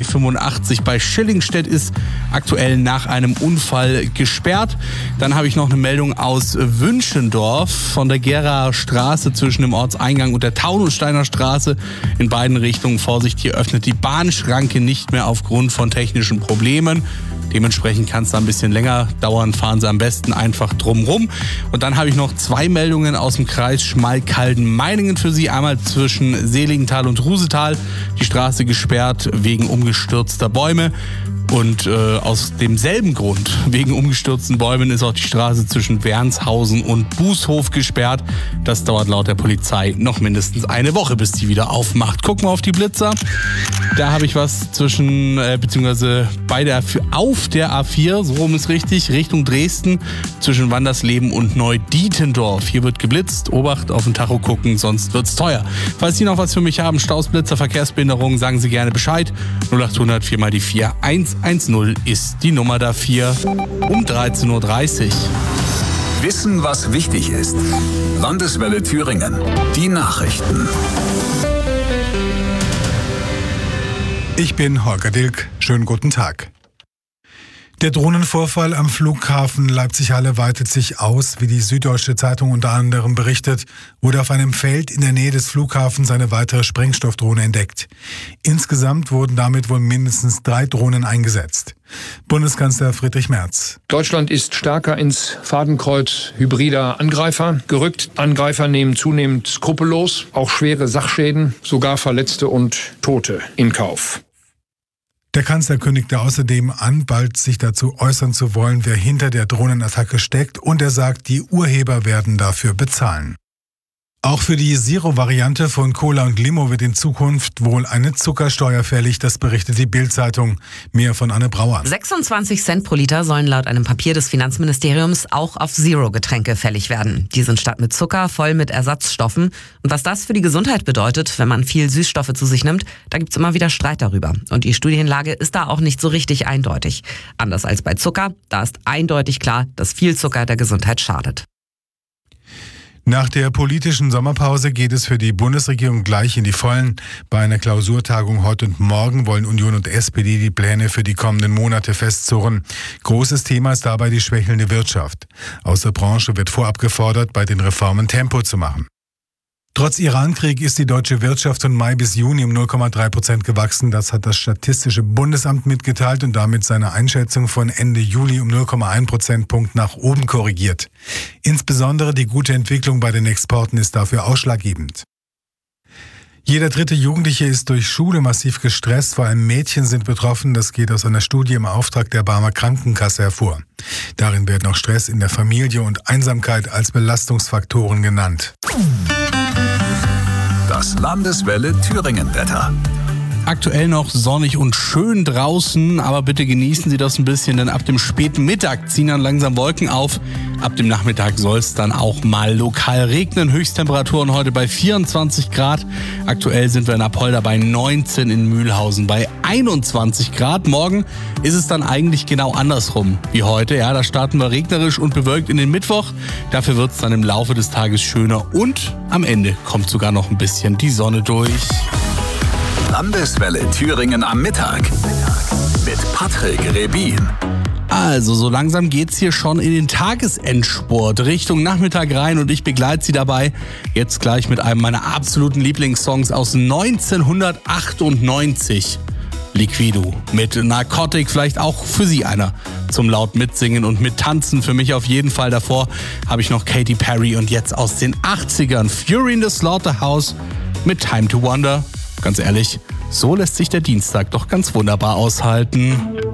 A85 bei Schillingstedt ist aktuell nach einem Unfall gesperrt. Dann habe ich noch eine Meldung aus Wünschendorf von der Geraer Straße zwischen dem Ortseingang und der Taunussteiner Straße. In beiden Richtungen Vorsicht, hier öffnet die Bahnschranke nicht mehr aufgrund von technischen Problemen. Dementsprechend kann es da ein bisschen länger dauern, fahren Sie am besten einfach drumrum. Und dann habe ich noch 2 Meldungen aus dem Kreis Schmalkalden-Meiningen für Sie. Einmal zwischen Seligenthal und Rusetal, die Straße gesperrt wegen umgestürzter Bäume. Und aus demselben Grund, wegen umgestürzten Bäumen, ist auch die Straße zwischen Wernshausen und Bußhof gesperrt. Das dauert laut der Polizei noch mindestens eine Woche, bis die wieder aufmacht. Gucken wir auf die Blitzer. Da habe ich was zwischen, beziehungsweise auf der A4, so rum ist richtig, Richtung Dresden, zwischen Wandersleben und Neudietendorf. Hier wird geblitzt. Obacht, auf den Tacho gucken, sonst wird's teuer. Falls Sie noch was für mich haben, Staus, Blitzer, Verkehrsbehinderung, sagen Sie gerne Bescheid. 0800 4 mal die 4 110 ist die Nummer dafür. Um 13.30 Uhr. Wissen, was wichtig ist. Landeswelle Thüringen. Die Nachrichten. Ich bin Holger Dilk. Schönen guten Tag. Der Drohnenvorfall am Flughafen Leipzig-Halle weitet sich aus. Wie die Süddeutsche Zeitung unter anderem berichtet, wurde auf einem Feld in der Nähe des Flughafens eine weitere Sprengstoffdrohne entdeckt. Insgesamt wurden damit wohl mindestens 3 Drohnen eingesetzt. Bundeskanzler Friedrich Merz. Deutschland ist stärker ins Fadenkreuz hybrider Angreifer gerückt. Angreifer nehmen zunehmend skrupellos auch schwere Sachschäden, sogar Verletzte und Tote in Kauf. Der Kanzler kündigte außerdem an, bald sich dazu äußern zu wollen, wer hinter der Drohnenattacke steckt, und er sagt, die Urheber werden dafür bezahlen. Auch für die Zero-Variante von Cola und Limo wird in Zukunft wohl eine Zuckersteuer fällig, das berichtet die Bild-Zeitung. Mehr von Anne Brauer. 26 Cent pro Liter sollen laut einem Papier des Finanzministeriums auch auf Zero-Getränke fällig werden. Die sind statt mit Zucker voll mit Ersatzstoffen. Und was das für die Gesundheit bedeutet, wenn man viel Süßstoffe zu sich nimmt, da gibt's immer wieder Streit darüber. Und die Studienlage ist da auch nicht so richtig eindeutig. Anders als bei Zucker, da ist eindeutig klar, dass viel Zucker der Gesundheit schadet. Nach der politischen Sommerpause geht es für die Bundesregierung gleich in die Vollen. Bei einer Klausurtagung heute und morgen wollen Union und SPD die Pläne für die kommenden Monate festzurren. Großes Thema ist dabei die schwächelnde Wirtschaft. Aus der Branche wird vorab gefordert, bei den Reformen Tempo zu machen. Trotz Irankrieg ist die deutsche Wirtschaft von Mai bis Juni um 0,3% gewachsen. Das hat das Statistische Bundesamt mitgeteilt und damit seine Einschätzung von Ende Juli um 0,1 Prozentpunkt nach oben korrigiert. Insbesondere die gute Entwicklung bei den Exporten ist dafür ausschlaggebend. Jeder 3. Jugendliche ist durch Schule massiv gestresst, vor allem Mädchen sind betroffen. Das geht aus einer Studie im Auftrag der Barmer Krankenkasse hervor. Darin werden auch Stress in der Familie und Einsamkeit als Belastungsfaktoren genannt. Das Landeswelle Thüringen-Wetter. Aktuell noch sonnig und schön draußen, aber bitte genießen Sie das ein bisschen, denn ab dem späten Mittag ziehen dann langsam Wolken auf. Ab dem Nachmittag soll es dann auch mal lokal regnen. Höchsttemperaturen heute bei 24 Grad. Aktuell sind wir in Apolda bei 19, in Mühlhausen bei 21 Grad. Morgen ist es dann eigentlich genau andersrum wie heute. Ja, da starten wir regnerisch und bewölkt in den Mittwoch. Dafür wird es dann im Laufe des Tages schöner und am Ende kommt sogar noch ein bisschen die Sonne durch. Landeswelle Thüringen am Mittag mit Patrick Rebin. Also, so langsam geht's hier schon in den Tagesendsport Richtung Nachmittag rein und ich begleite Sie dabei jetzt gleich mit einem meiner absoluten Lieblingssongs aus 1998. Liquido mit Narcotic, vielleicht auch für Sie einer zum laut mitsingen und mittanzen. Für mich auf jeden Fall. Davor habe ich noch Katy Perry und jetzt aus den 80ern Fury in the Slaughterhouse mit Time to Wonder. Ganz ehrlich, so lässt sich der Dienstag doch ganz wunderbar aushalten.